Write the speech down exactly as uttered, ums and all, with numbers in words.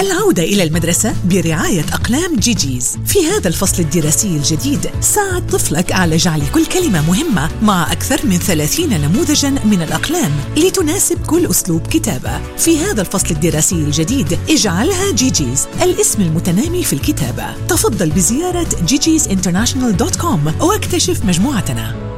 العودة إلى المدرسة برعاية أقلام جيجيز. في هذا الفصل الدراسي الجديد ساعد طفلك على جعل كل كلمة مهمة مع أكثر من ثلاثين نموذجاً من الأقلام لتناسب كل أسلوب كتابة. في هذا الفصل الدراسي الجديد اجعلها جيجيز الاسم المتنامي في الكتابة. تفضل بزيارة جيجيز انترناشونال دوت كوم واكتشف مجموعتنا.